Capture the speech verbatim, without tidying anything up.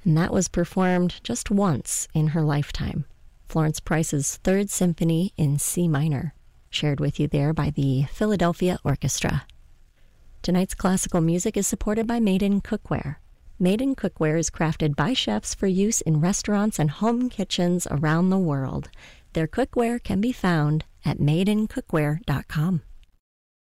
and that was performed just once in her lifetime. Florence Price's Third Symphony in C minor, shared with you there by the Philadelphia Orchestra. Tonight's classical music is supported by Made in Cookware. Made in Cookware is crafted by chefs for use in restaurants and home kitchens around the world. Their cookware can be found at made in cookware dot com.